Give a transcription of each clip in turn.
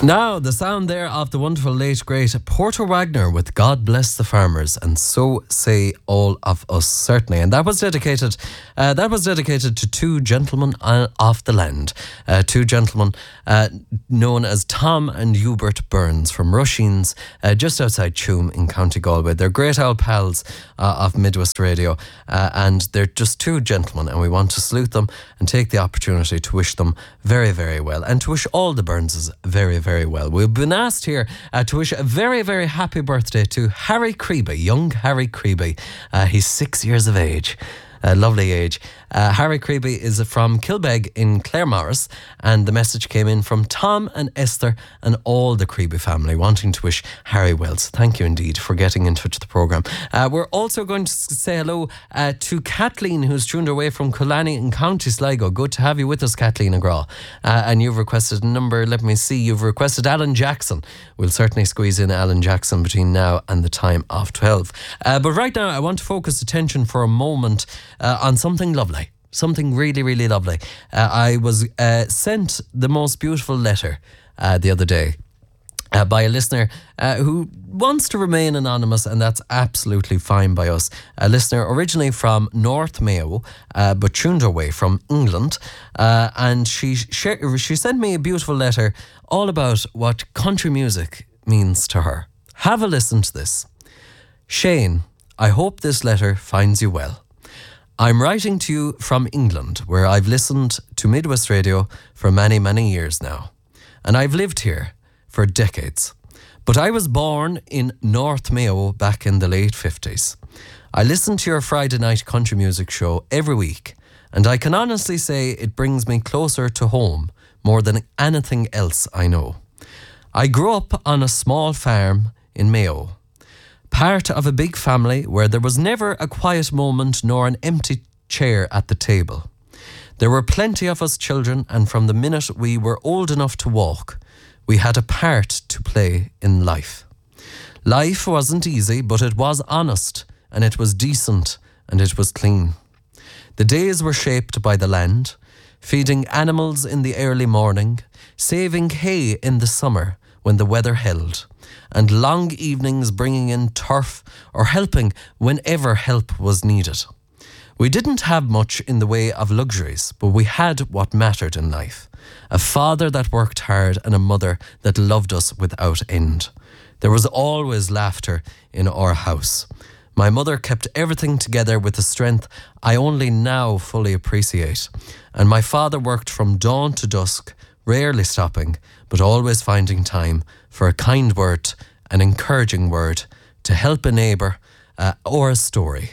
Now, the sound there of the wonderful late great Porter Wagner with God Bless the Farmers, and so say all of us, certainly. And that was dedicated to two gentlemen off the land, two gentlemen known as Tom and Hubert Burns from Rushines, just outside Tuam in County Galway. They're great old pals of Midwest Radio, and they're just two gentlemen, and we want to salute them and take the opportunity to wish them very, very well, and to wish all the Burnses very, very well. We've been asked here to wish a very, very happy birthday to Harry Creeby, young Harry Creeby. He's 6 years of age. Lovely age. Harry Creeby is from Kilbeg in Claremorris, and the message came in from Tom and Esther and all the Creeby family wanting to wish Harry well. So thank you indeed for getting in touch with the programme. We're also going to say hello to Kathleen, who's tuned away from Killarney in County Sligo. Good to have you with us, Kathleen Agraw. And you've requested a number, let me see, you've requested Alan Jackson. We'll certainly squeeze in Alan Jackson between now and the time of 12. But right now I want to focus attention for a moment on something lovely. Something really, really lovely. I was sent the most beautiful letter the other day by a listener who wants to remain anonymous, and that's absolutely fine by us. A listener originally from North Mayo, but tuned away from England, and she sent me a beautiful letter all about what country music means to her. Have a listen to this. Shane, I hope this letter finds you well. I'm writing to you from England, where I've listened to Midwest Radio for many, many years now. And I've lived here for decades. But I was born in North Mayo back in the late 50s. I listen to your Friday night country music show every week, and I can honestly say it brings me closer to home more than anything else I know. I grew up on a small farm in Mayo, part of a big family where there was never a quiet moment nor an empty chair at the table. There were plenty of us children, and from the minute we were old enough to walk, we had a part to play in life. Life wasn't easy, but it was honest, and it was decent, and it was clean. The days were shaped by the land, feeding animals in the early morning, saving hay in the summer when the weather held, and long evenings bringing in turf or helping whenever help was needed. We didn't have much in the way of luxuries, but we had what mattered in life. A father that worked hard and a mother that loved us without end. There was always laughter in our house. My mother kept everything together with a strength I only now fully appreciate. And my father worked from dawn to dusk, rarely stopping, but always finding time for a kind word, an encouraging word, to help a neighbour or a story.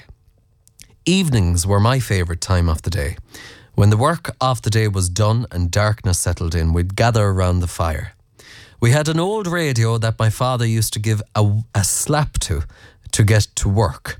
Evenings were my favourite time of the day. When the work of the day was done and darkness settled in, we'd gather around the fire. We had an old radio that my father used to give a slap to get to work.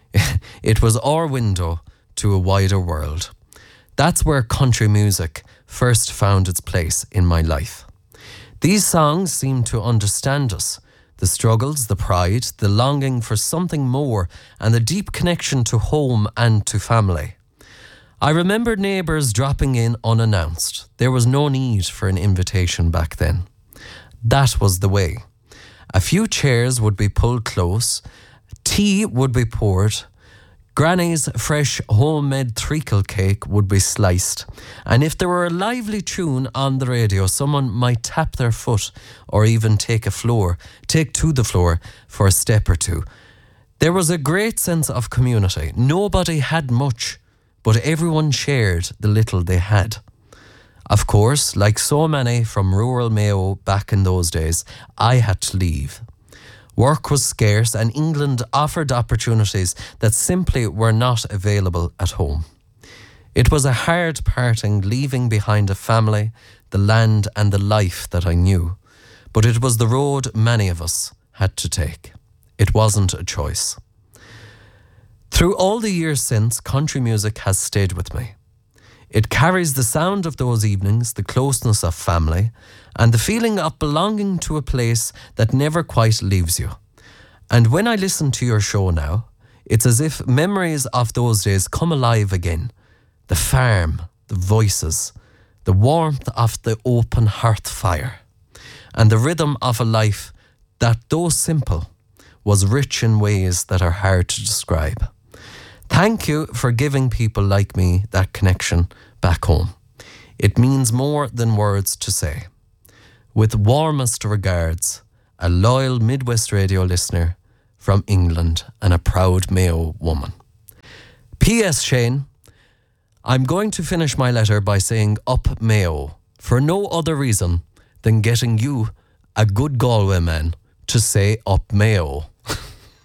It was our window to a wider world. That's where country music first found its place in my life. These songs seemed to understand us, the struggles, the pride, the longing for something more, and the deep connection to home and to family. I remember neighbours dropping in unannounced. There was no need for an invitation back then. That was the way. A few chairs would be pulled close, tea would be poured, Granny's fresh homemade treacle cake would be sliced, and if there were a lively tune on the radio, someone might tap their foot or even take to the floor for a step or two. There was a great sense of community. Nobody had much, but everyone shared the little they had. Of course, like so many from rural Mayo back in those days, I had to leave. Work was scarce, and England offered opportunities that simply were not available at home. It was a hard parting, leaving behind a family, the land and the life that I knew. But it was the road many of us had to take. It wasn't a choice. Through all the years since, country music has stayed with me. It carries the sound of those evenings, the closeness of family, and the feeling of belonging to a place that never quite leaves you. And when I listen to your show now, it's as if memories of those days come alive again. The farm, the voices, the warmth of the open hearth fire. and the rhythm of a life that, though simple, was rich in ways that are hard to describe. Thank you for giving people like me that connection back home. It means more than words to say. With warmest regards, a loyal Midwest Radio listener from England and a proud Mayo woman. P.S. Shane, I'm going to finish my letter by saying up Mayo for no other reason than getting you, a good Galway man, to say up Mayo.